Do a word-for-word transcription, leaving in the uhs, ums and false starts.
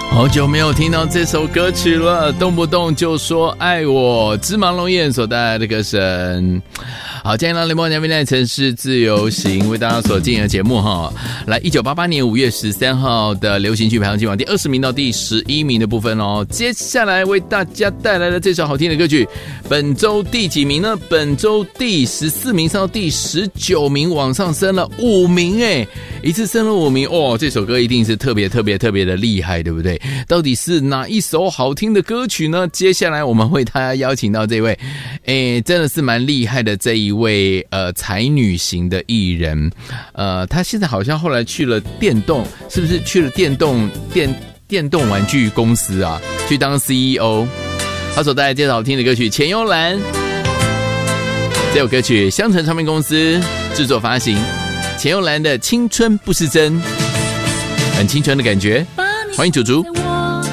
好久没有听到这首歌曲了，动不动就说爱我，芝麻龙燕所带来的歌声。好，今天呢，联播两边的城市自由行为大家所进行的节目哈，来一九八八年五月十三号的流行曲排行榜第二十名到第十一名的部分哦。接下来为大家带来的这首好听的歌曲，本周第几名呢？本周第十四名上到第十九名，往上升了五名哎，一次升了五名哦。这首歌一定是特别特别特别的厉害，对不对？到底是哪一首好听的歌曲呢？接下来我们为大家邀请到这位，哎，真的是蛮厉害的这一位呃才女型的艺人，呃，她现在好像后来去了电动，是不是去了电动电电动玩具公司啊，去当 C E O？ 她所带来介绍好听的歌曲《钱幽兰》，这首歌曲香城唱片公司制作发行，钱幽兰的《青春不是真》，很青春的感觉。欢迎主厨。